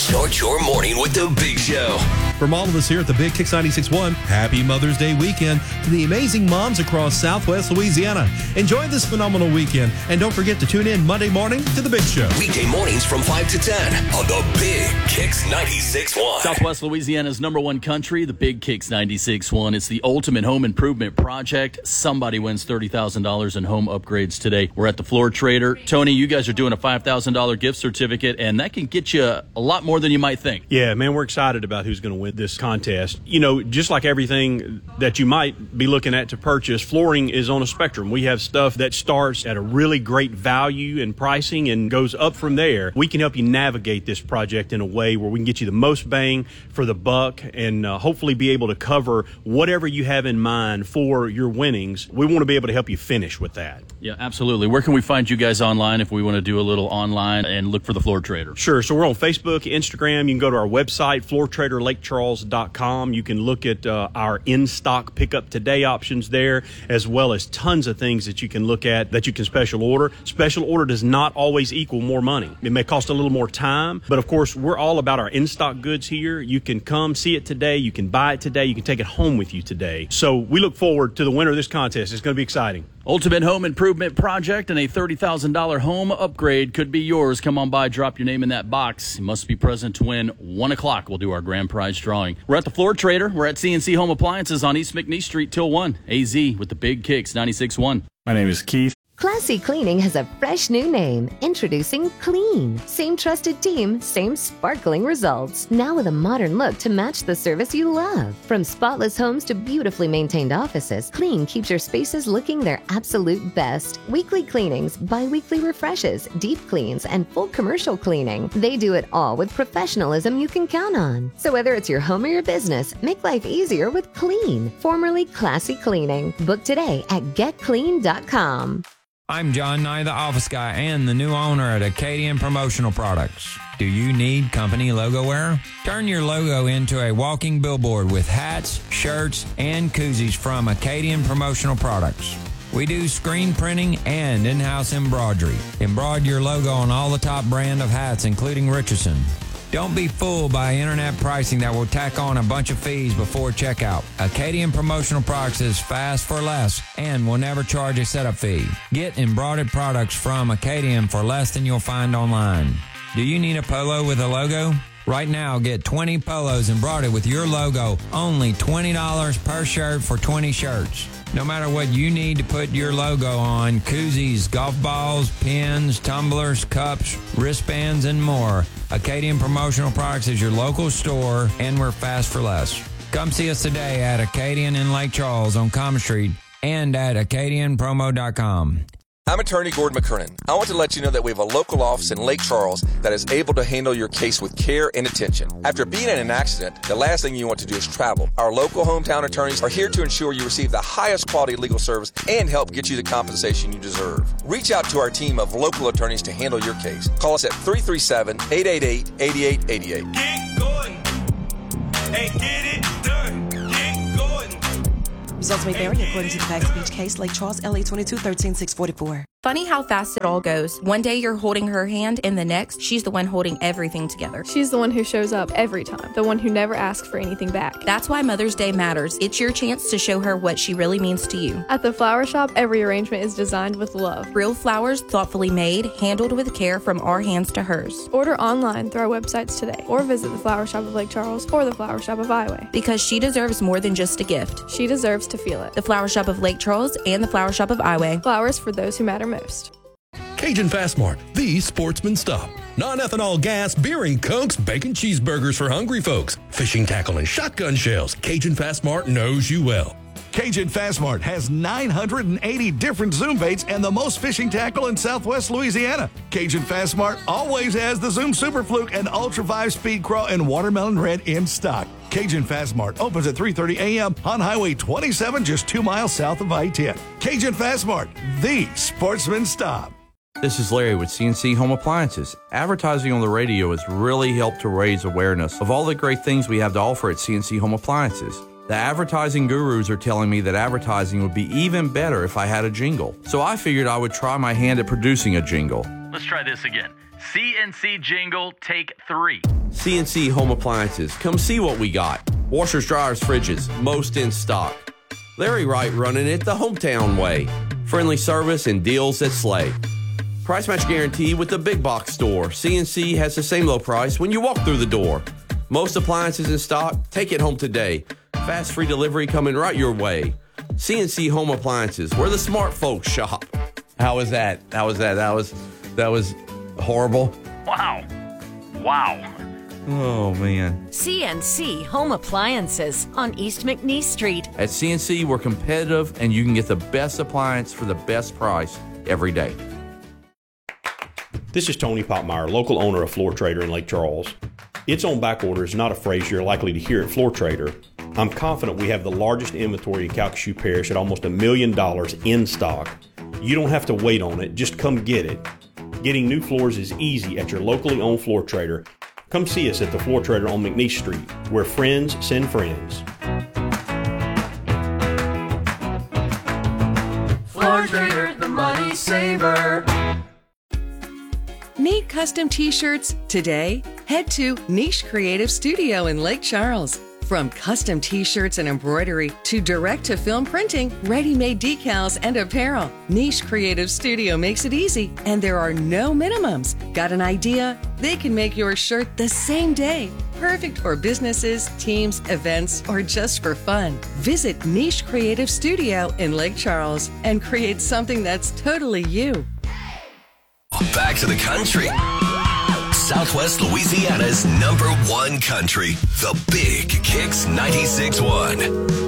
Start your morning with the Big Show. From all of us here at the Big Kicks 96.1, happy Mother's Day weekend to the amazing moms across Southwest Louisiana. Enjoy this phenomenal weekend, and don't forget to tune in Monday morning to the Big Show. Weekday mornings from 5 to 10 on the Big Kicks 96.1. Southwest Louisiana's #1 country, the Big Kicks 96.1. It's the ultimate home improvement project. Somebody wins $30,000 in home upgrades today. We're at the Floor Trader. Tony, you guys are doing a $5,000 gift certificate, and that can get you a lot more than you might think. Yeah, man, we're excited about who's going to win this contest. You know, just like everything that you might be looking at to purchase, flooring is on a spectrum. We have stuff that starts at a really great value and pricing and goes up from there. We can help you navigate this project in a way where we can get you the most bang for the buck and hopefully be able to cover whatever you have in mind for your winnings. We want to be able to help you finish with that. Yeah, absolutely. Where can we find you guys online if we want to do a little online and look for the Floor Trader? Sure. So we're on Facebook, Instagram. You can go to our website, floortraderlakecharles.com. You can look at our in-stock pick-up today options there, as well as tons of things that you can look at that you can special order. Special order does not always equal more money. It may cost a little more time, but of course, we're all about our in-stock goods here. You can come see it today. You can buy it today. You can take it home with you today. So we look forward to the winner of this contest. It's going to be exciting. Ultimate home improvement project and a $30,000 home upgrade could be yours. Come on by, drop your name in that box. You must be present to win. 1 o'clock, we'll do our grand prize drawing. We're at the Floor Trader. We're at CNC Home Appliances on East McNeese Street till 1. AZ with the Big Kicks 96.1. My name is Keith. Classy Cleaning has a fresh new name. Introducing Clean. Same trusted team, same sparkling results. Now with a modern look to match the service you love. From spotless homes to beautifully maintained offices, Clean keeps your spaces looking their absolute best. Weekly cleanings, bi-weekly refreshes, deep cleans, and full commercial cleaning. They do it all with professionalism you can count on. So whether it's your home or your business, make life easier with Clean, formerly Classy Cleaning. Book today at getclean.com. I'm John Nye, the office guy and the new owner at Acadian Promotional Products. Do you need company logo wear? Turn your logo into a walking billboard with hats, shirts, and koozies from Acadian Promotional Products. We do screen printing and in-house embroidery. Embroider your logo on all the top brand of hats, including Richardson. Don't be fooled by internet pricing that will tack on a bunch of fees before checkout. Acadian Promotional Products is fast for less and will never charge a setup fee. Get embroidered products from Acadian for less than you'll find online. Do you need a polo with a logo? Right now, get 20 polos embroidered with your logo. Only $20 per shirt for 20 shirts. No matter what you need to put your logo on, koozies, golf balls, pins, tumblers, cups, wristbands, and more, Acadian Promotional Products is your local store, and we're fast for less. Come see us today at Acadian in Lake Charles on Common Street and at acadianpromo.com. I'm attorney Gordon McKernan. I want to let you know that we have a local office in Lake Charles that is able to handle your case with care and attention. After being in an accident, the last thing you want to do is travel. Our local hometown attorneys are here to ensure you receive the highest quality legal service and help get you the compensation you deserve. Reach out to our team of local attorneys to handle your case. Call us at 337-888-8888. Get going. Hey, get it done. Get going. Results may vary according to the facts of each case. Lake Charles, LA 22-13-644. Funny how fast it all goes. One day you're holding her hand, and the next, she's the one holding everything together. She's the one who shows up every time, the one who never asks for anything back. That's why Mother's Day matters. It's your chance to show her what she really means to you. At the Flower Shop, every arrangement is designed with love. Real flowers, thoughtfully made, handled with care from our hands to hers. Order online through our websites today, or visit the Flower Shop of Lake Charles or the Flower Shop of Iway. Because she deserves more than just a gift. She deserves to feel it. The Flower Shop of Lake Charles and the Flower Shop of Iway. Flowers for those who matter most. Cajun Fast Mart, the sportsman stop. Non-ethanol gas, beer and cokes, bacon cheeseburgers for hungry folks, fishing tackle and shotgun shells. Cajun Fast Mart knows you well. Cajun Fast Mart has 980 different Zoom baits and the most fishing tackle in Southwest Louisiana. Cajun Fast Mart always has the Zoom Super Fluke and Ultra 5 Speed Craw and Watermelon Red in stock. Cajun Fast Mart opens at 3:30 a.m. on Highway 27, just 2 miles south of I-10. Cajun Fast Mart, the sportsman stop. This is Larry with CNC Home Appliances. Advertising on the radio has really helped to raise awareness of all the great things we have to offer at CNC Home Appliances. The advertising gurus are telling me that advertising would be even better if I had a jingle. So I figured I would try my hand at producing a jingle. Let's try this again. CNC jingle, take 3. CNC Home Appliances. Come see what we got. Washers, dryers, fridges, most in stock. Larry Wright running it the hometown way. Friendly service and deals that slay. Price match guarantee with the big box store. CNC has the same low price when you walk through the door. Most appliances in stock. Take it home today. Fast free delivery coming right your way. CNC Home Appliances, where the smart folks shop. How was that? That was horrible. Wow. Oh, man. CNC Home Appliances on East McNeese Street. At CNC, we're competitive, and you can get the best appliance for the best price every day. This is Tony Popmeyer, local owner of Floor Trader in Lake Charles. It's on back order is not a phrase you're likely to hear at Floor Trader. I'm confident we have the largest inventory in Calcasieu Parish at almost $1 million in stock. You don't have to wait on it, just come get it. Getting new floors is easy at your locally owned Floor Trader. Come see us at the Floor Trader on McNeese Street, where friends send friends. Floor Trader, the money saver. Need custom t-shirts today? Head to Niche Creative Studio in Lake Charles. From custom t-shirts and embroidery to direct-to-film printing, ready-made decals, and apparel, Niche Creative Studio makes it easy, and there are no minimums. Got an idea? They can make your shirt the same day. Perfect for businesses, teams, events, or just for fun. Visit Niche Creative Studio in Lake Charles and create something that's totally you. Back to the country. Southwest Louisiana's #1 country, the Big Kicks 96.1.